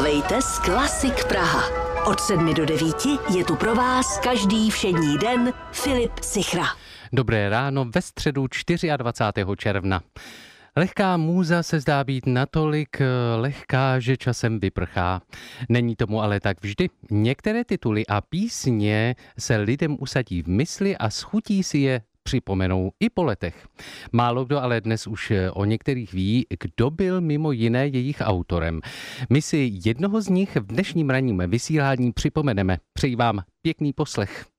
Vstávejte s Klasik Praha. Od 7 do 9 je tu pro vás každý všední den Filip Sichra. Dobré ráno ve středu 24. června. Lehká můza se zdá být natolik lehká, že časem vyprchá. Není tomu ale tak vždy. Některé tituly a písně se lidem usadí v mysli a schutí si je připomenou i po letech. Málo kdo ale dnes už o některých ví, kdo byl mimo jiné jejich autorem. My si jednoho z nich v dnešním ranním vysílání připomeneme. Přeji vám pěkný poslech.